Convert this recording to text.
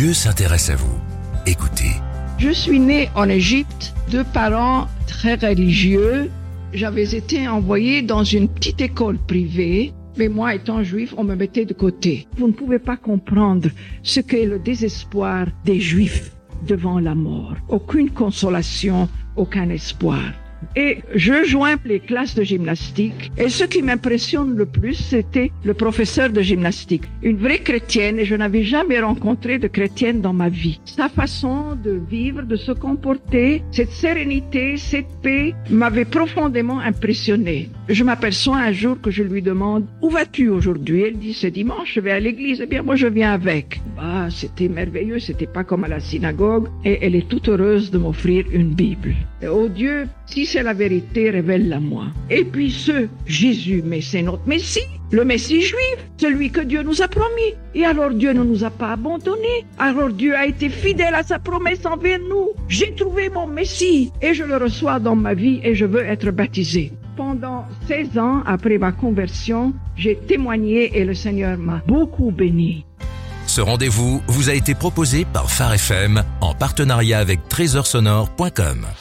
Dieu s'intéresse à vous. Écoutez. Je suis née en Égypte, de parents très religieux. J'avais été envoyée dans une petite école privée, mais moi étant juif, on me mettait de côté. Vous ne pouvez pas comprendre ce qu'est le désespoir des juifs devant la mort. Aucune consolation, aucun espoir. Et je joins les classes de gymnastique. Et ce qui m'impressionne le plus, c'était le professeur de gymnastique. Une vraie chrétienne, et je n'avais jamais rencontré de chrétienne dans ma vie. Sa façon de vivre, de se comporter, cette sérénité, cette paix, m'avait profondément impressionné. Je m'aperçois un jour que je lui demande « Où vas-tu aujourd'hui ?» Elle dit « C'est dimanche, je vais à l'église. » Eh bien, moi, je viens avec. Bah, c'était merveilleux, c'était pas comme à la synagogue. Et elle est toute heureuse de m'offrir une Bible. Et, oh Dieu, si c'est la vérité, révèle-la moi. Et puis Jésus, mais c'est notre Messie, le Messie juif, celui que Dieu nous a promis. Et alors Dieu ne nous a pas abandonnés. Alors Dieu a été fidèle à sa promesse envers nous. J'ai trouvé mon Messie et je le reçois dans ma vie et je veux être baptisé. Pendant 16 ans après ma conversion, j'ai témoigné et le Seigneur m'a beaucoup béni. Ce rendez-vous vous a été proposé par Phare FM en partenariat avec TrésorSonore.com.